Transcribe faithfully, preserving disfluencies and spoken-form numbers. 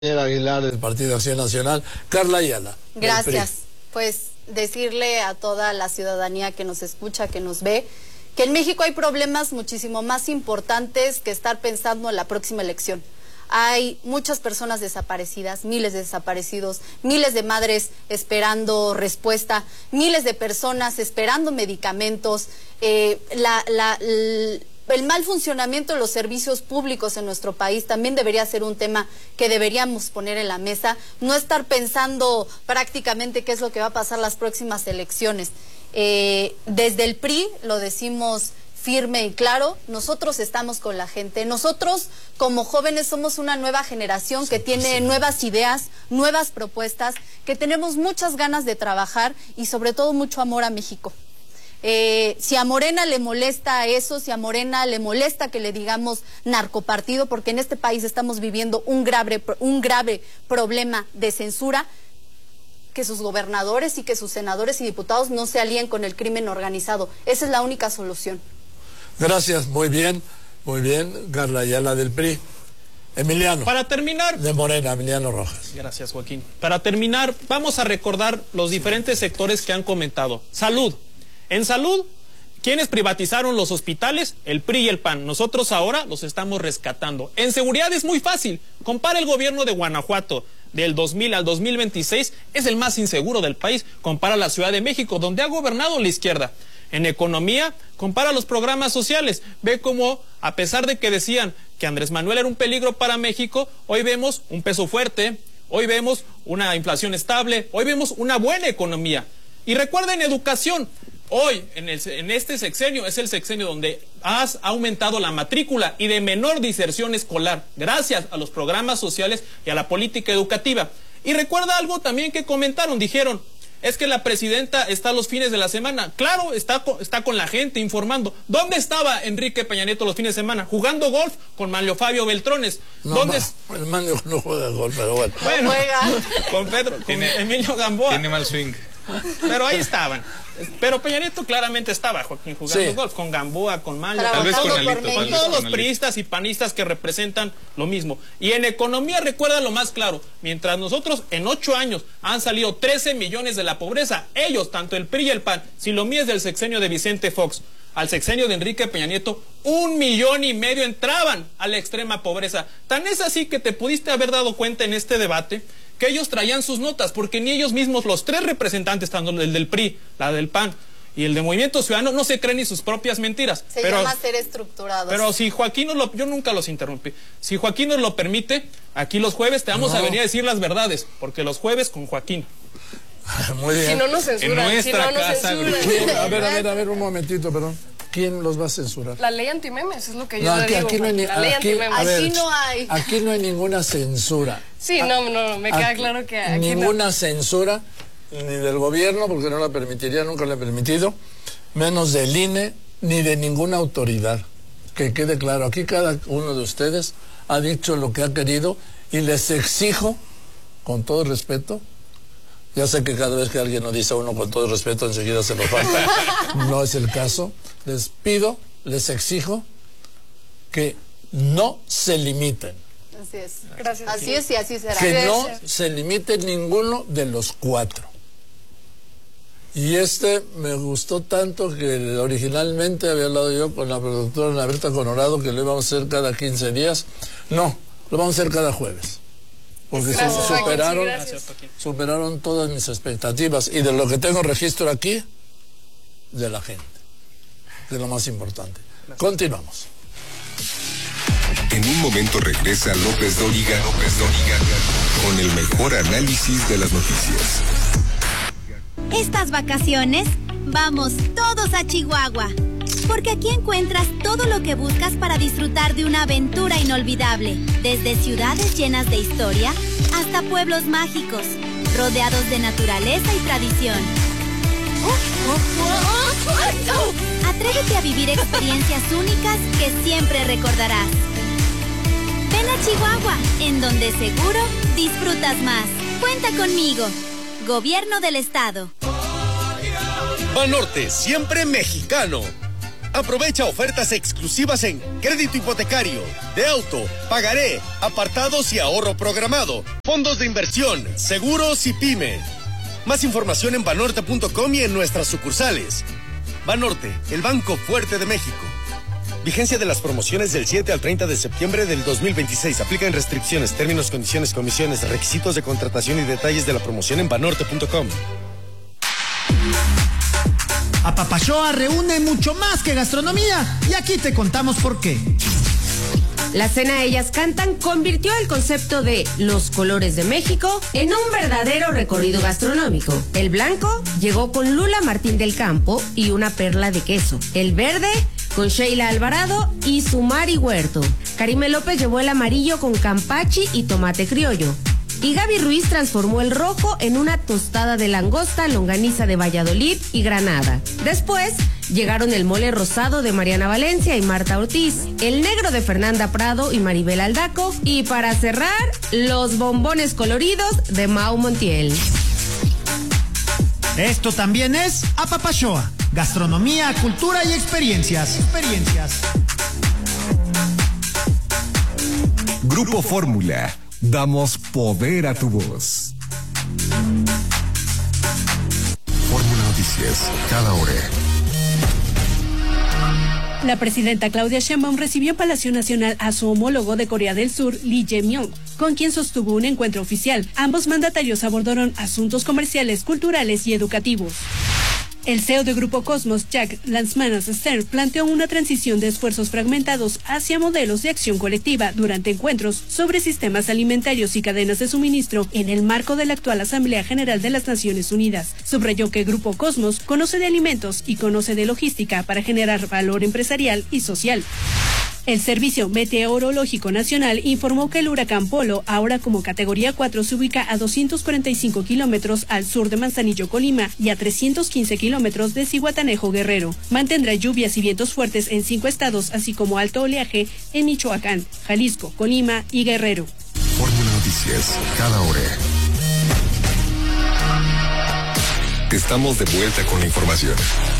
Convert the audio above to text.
Aguilar del Partido Acción Nacional. Carla Ayala. Gracias. Pues decirle a toda la ciudadanía que nos escucha, que nos ve, que en México hay problemas muchísimo más importantes que estar pensando en la próxima elección. Hay muchas personas desaparecidas, miles de desaparecidos, miles de madres esperando respuesta, miles de personas esperando medicamentos, eh, la, la, la el mal funcionamiento de los servicios públicos en nuestro país también debería ser un tema que deberíamos poner en la mesa, no estar pensando prácticamente qué es lo que va a pasar las próximas elecciones. Eh, desde el P R I lo decimos firme y claro, nosotros estamos con la gente, nosotros como jóvenes somos una nueva generación que tiene nuevas ideas, nuevas propuestas, que tenemos muchas ganas de trabajar y sobre todo mucho amor a México. Eh, si a Morena le molesta eso, si a Morena le molesta que le digamos narcopartido, porque en este país estamos viviendo un grave, un grave problema de censura, que sus gobernadores y que sus senadores y diputados no se alíen con el crimen organizado. Esa es la única solución. Gracias, muy bien, muy bien, Carla Ayala del P R I. Emiliano. Para terminar... De Morena, Emiliano Rojas. Gracias, Joaquín. Para terminar, vamos a recordar los diferentes sectores que han comentado. Salud. En salud, ¿quiénes privatizaron los hospitales? El P R I y el P A N. Nosotros ahora los estamos rescatando. En seguridad es muy fácil. Compara el gobierno de Guanajuato del dos mil al dos mil veintiséis. Es el más inseguro del país. Compara la Ciudad de México, donde ha gobernado la izquierda. En economía, compara los programas sociales. Ve cómo, a pesar de que decían que Andrés Manuel era un peligro para México, hoy vemos un peso fuerte, hoy vemos una inflación estable, hoy vemos una buena economía. Y recuerden educación. Hoy, en, el, en este sexenio, es el sexenio donde has aumentado la matrícula y de menor diserción escolar, gracias a los programas sociales y a la política educativa. Y recuerda algo también que comentaron, dijeron, es que la presidenta está los fines de la semana. Claro, está, está con la gente informando. ¿Dónde estaba Enrique Peña Nieto los fines de semana? Jugando golf con Manlio Fabio Beltrones. No, ¿Dónde ma, el Manlio no juega golf, pero bueno. Bueno, no juega. Con Pedro, con tiene, Emilio Gamboa. Tiene mal swing. Pero ahí estaban. Pero Peña Nieto claramente estaba, Joaquín, jugando sí. golf con Gamboa, con Manlio, tal vez con Alito, Alito, con todos los priistas y panistas que representan lo mismo. Y en economía, recuerda lo más claro, mientras nosotros en ocho años han salido trece millones de la pobreza, ellos, tanto el P R I y el P A N, si lo mío es del sexenio de Vicente Fox al sexenio de Enrique Peña Nieto, un millón y medio entraban a la extrema pobreza. Tan es así que te pudiste haber dado cuenta en este debate que ellos traían sus notas, porque ni ellos mismos, los tres representantes, tanto el del P R I, la del P A N y el de Movimiento Ciudadano, no se creen ni sus propias mentiras. Se pero, llama ser estructurados. Pero si Joaquín nos lo... Yo nunca los interrumpí. Si Joaquín nos lo permite, aquí los jueves te vamos no. a venir a decir las verdades, porque los jueves con Joaquín. Muy bien. Si no nos censuran. En nuestra si no casa, nos censuran. A ver, a ver, a ver, un momentito, perdón. ¿Quién los va a censurar? La ley antimemes, es lo que yo no, le aquí, digo. Aquí no hay, la ley aquí, antimemes. a ver, aquí no hay. Aquí no hay ninguna censura. Sí, no, no, me queda aquí, claro que aquí ninguna no. censura, ni del gobierno, porque no la permitiría, nunca la he permitido, menos del I N E, ni de ninguna autoridad. Que quede claro, aquí cada uno de ustedes ha dicho lo que ha querido y les exijo, con todo respeto, ya sé que cada vez que alguien nos dice a uno con todo respeto, enseguida se lo falta, no es el caso. Les pido, les exijo que no se limiten. Así es. Gracias. Así es y así será. Que no se limite ninguno de los cuatro. Y este me gustó tanto que originalmente había hablado yo con la productora Ana Berta Conorado que lo íbamos a hacer cada quince días. No, lo vamos a hacer cada jueves. Porque se superaron, superaron todas mis expectativas. Y de lo que tengo registro aquí, de la gente. De lo más importante. Continuamos. En un momento regresa López Dóriga, López Dóriga, con el mejor análisis de las noticias. Estas vacaciones, vamos todos a Chihuahua, porque aquí encuentras todo lo que buscas para disfrutar de una aventura inolvidable, desde ciudades llenas de historia hasta pueblos mágicos, rodeados de naturaleza y tradición. Atrévete a vivir experiencias únicas que siempre recordarás. Ven a Chihuahua, en donde seguro disfrutas más. Cuenta conmigo. Gobierno del Estado. Banorte, siempre mexicano. Aprovecha ofertas exclusivas en crédito hipotecario, de auto, pagaré, apartados y ahorro programado, fondos de inversión, seguros y pyme. Más información en banorte punto com y en nuestras sucursales. Banorte, el banco fuerte de México. Vigencia de las promociones del siete al treinta de septiembre del dos mil veintiséis. Aplican restricciones, términos, condiciones, comisiones, requisitos de contratación y detalles de la promoción en banorte punto com. Apapashoa reúne mucho más que gastronomía y aquí te contamos por qué. La cena Ellas Cantan convirtió el concepto de los colores de México en un verdadero recorrido gastronómico. El blanco llegó con Lula Martín del Campo y una perla de queso. El verde con Sheila Alvarado y Sumari Huerto. Karime López llevó el amarillo con campachi y tomate criollo. Y Gaby Ruiz transformó el rojo en una tostada de langosta, longaniza de Valladolid y Granada. Después llegaron el mole rosado de Mariana Valencia y Marta Ortiz, el negro de Fernanda Prado y Maribel Aldaco, y para cerrar, los bombones coloridos de Mau Montiel. Esto también es Apapashoa, gastronomía, cultura y experiencias. Experiencias. Grupo Fórmula. Damos poder a tu voz. Fórmula Noticias, cada hora. La presidenta Claudia Sheinbaum recibió en Palacio Nacional a su homólogo de Corea del Sur, Lee Jae-myung, con quien sostuvo un encuentro oficial. Ambos mandatarios abordaron asuntos comerciales, culturales y educativos. El C E O de Grupo Cosmos, Jack Lansmanas-Stern, planteó una transición de esfuerzos fragmentados hacia modelos de acción colectiva durante encuentros sobre sistemas alimentarios y cadenas de suministro en el marco de la actual Asamblea General de las Naciones Unidas. Subrayó que Grupo Cosmos conoce de alimentos y conoce de logística para generar valor empresarial y social. El Servicio Meteorológico Nacional informó que el huracán Polo, ahora como categoría cuatro, se ubica a doscientos cuarenta y cinco kilómetros al sur de Manzanillo, Colima, y a trescientos quince kilómetros de Zihuatanejo, Guerrero. Mantendrá lluvias y vientos fuertes en cinco estados, así como alto oleaje en Michoacán, Jalisco, Colima y Guerrero. Fórmula Noticias, cada hora. Estamos de vuelta con la información.